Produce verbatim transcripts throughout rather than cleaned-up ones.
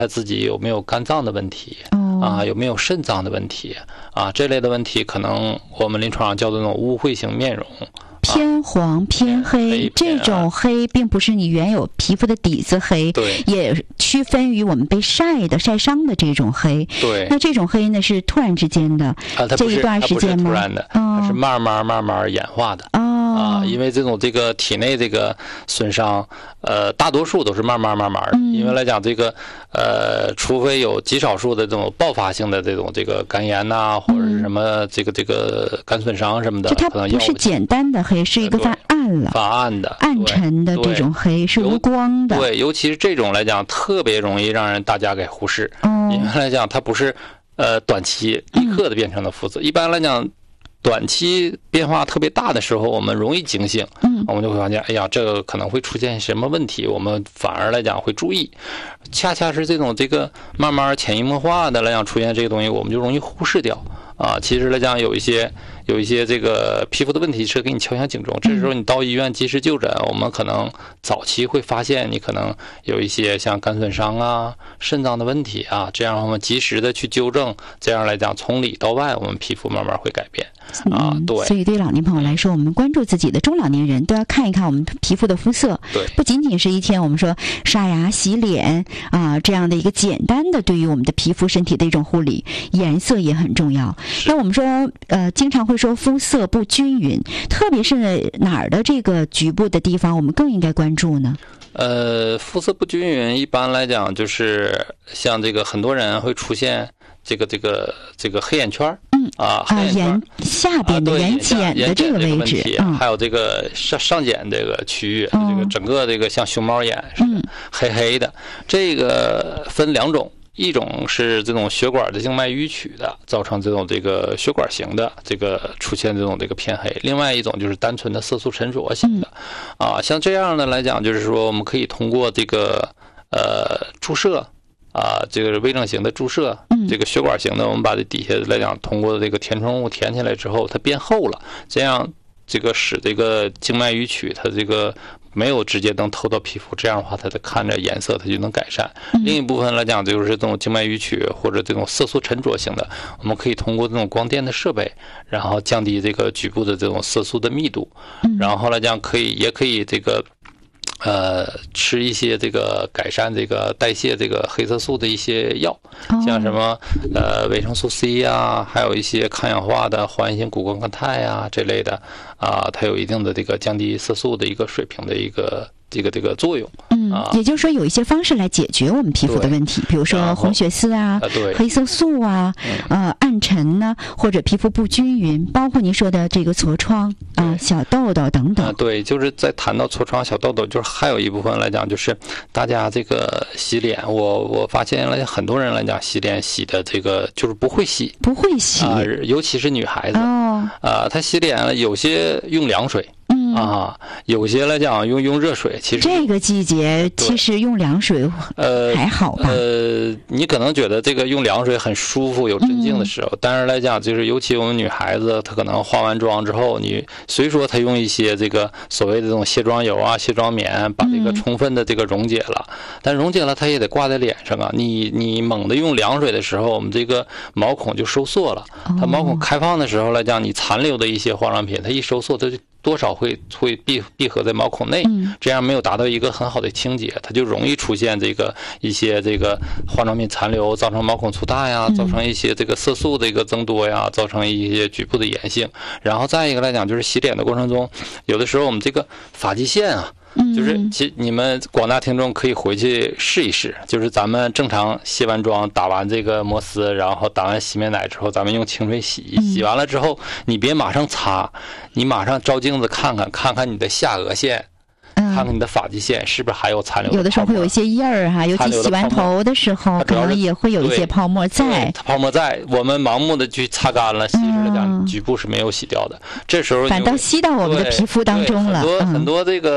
他自己有没有肝脏的问题、哦、啊，有没有肾脏的问题啊，这类的问题可能我们临床上叫做那种污秽性面容。 偏黄偏黑、啊、这种黑并不是你原有皮肤的底子黑， 对， 也区分于我们被晒的晒伤的这种黑。 对， 那这种黑呢是突然之间的、 啊、它这一段时间吗？ 它不是突然的、哦、它是慢慢慢慢演化的。 哦啊，因为这种这个体内这个损伤，呃，大多数都是慢慢慢慢的。嗯、因为来讲这个，呃，除非有极少数的这种爆发性的这种这个肝炎呐、啊，或者是什么这个这个肝损伤什么的， 就它不是简单的黑，是一个发暗了、 发暗的、 暗沉的这种黑，是无光的。 对，尤其是这种来讲，特别容易让人大家给忽视。哦、因为来讲，它不是呃短期立刻的变成了肤色，嗯、一般来讲。短期变化特别大的时候，我们容易警醒，嗯，我们就会发现，哎呀，这个可能会出现什么问题，我们反而来讲会注意。恰恰是这种这个慢慢潜移默化的来讲出现这个东西，我们就容易忽视掉啊。其实来讲，有一些有一些这个皮肤的问题是给你敲响警钟，这时候你到医院及时就诊，我们可能早期会发现你可能有一些像肝损伤啊、肾脏的问题啊，这样我们及时的去纠正，这样来讲从里到外，我们皮肤慢慢会改变。啊，对， 所以对老年朋友来说，我们关注自己的中老年人都要看一看我们皮肤的肤色， 对， 不仅仅是一天我们说刷牙、洗脸啊这样的一个简单的对于我们的皮肤身体的一种护理，颜色也很重要。那我们说，呃，经常会说肤色不均匀，特别是哪儿的这个局部的地方，我们更应该关注呢？ 呃，肤色不均匀，一般来讲就是像这个很多人会出现这个这个这个黑眼圈，嗯啊，黑眼圈、 啊、眼下边的眼睑的这个位置， 这个嗯、还有这个上上睑这个区域，嗯、这个整个这个像熊猫眼似的、嗯、黑黑的，这个分两种。一种是这种血管的静脉迂曲的，造成这种这个血管型的这个出现这种这个偏黑；另外一种就是单纯的色素沉着型的，啊，像这样的来讲，就是说我们可以通过这个呃注射啊，这个微整形的注射，这个血管型的，我们把这底下来讲，通过这个填充物填起来之后，它变厚了，这样这个使这个静脉迂曲它这个。没有直接能透到皮肤，这样的话它的看着颜色它就能改善。另一部分来讲就是这种静脉迂曲或者这种色素沉着型的，我们可以通过这种光电的设备，然后降低这个局部的这种色素的密度，然后来讲可以也可以这个呃吃一些这个改善这个代谢这个黑色素的一些药，像什么呃维生素 C 呀，还有一些抗氧化的环形谷胱甘肽呀这类的啊，它有一定的这个降低色素的一个水平的一个这个这个作用。 嗯，也就是说有一些方式来解决我们皮肤的问题，比如说红血丝啊、 对黑色素啊、呃暗沉呢，或者皮肤不均匀，包括您说的这个痤疮啊、小痘痘等等。 啊，对，就是在谈到痤疮、小痘痘，就是还有一部分来讲，就是大家这个洗脸，我我发现来讲，很多人来讲洗脸洗的这个就是不会洗， 不会洗啊、呃，尤其是女孩子哦，啊、呃，她洗脸有些用凉水。嗯啊，有些来讲用用热水，其实这个季节其实用凉水呃还好吧？ 呃，你可能觉得这个用凉水很舒服有镇静的时候，嗯、但是来讲就是尤其我们女孩子，她可能化完妆之后，你虽说她用一些这个所谓的这种卸妆油啊、卸妆棉，把这个充分的这个溶解了，嗯、但溶解了它也得挂在脸上啊。你你猛的用凉水的时候，我们这个毛孔就收缩了。它毛孔开放的时候来讲，你残留的一些化妆品，它一收缩，它就多少会会闭闭合在毛孔内，这样没有达到一个很好的清洁，它就容易出现这个一些这个化妆品残留，造成毛孔粗大呀，造成一些这个色素的一个增多呀，造成一些局部的炎性。然后再一个来讲，就是洗脸的过程中，有的时候我们这个发际线啊。就是其实你们广大听众可以回去试一试，就是咱们正常卸完妆打完这个摩丝，然后打完洗面奶之后，咱们用清水洗，洗完了之后你别马上擦，你马上照镜子看看看看你的下颚线，看看你的发际线是不是还有残留的， 有的时候会有一些印儿哈，尤其洗完头的时候可能也会有一些泡沫在， 泡沫在，我们盲目的去擦干了，其实来讲局部是没有洗掉的，这时候反倒吸到我们的皮肤当中了， 很多很多这个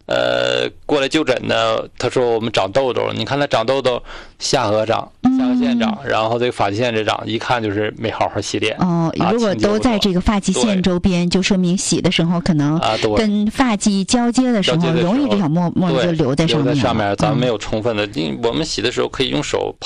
呃，过来就诊呢，他说我们长痘痘，你看他长痘痘，下颌长，下颌线长，嗯、然后这个发际线这长，一看就是没好好洗脸。 哦，如果都在这个发际线周边，就说明洗的时候可能跟发际交接的时候，容易这小沫沫就留在上面。 留在上面，咱们没有充分的，因为我们洗的时候可以用手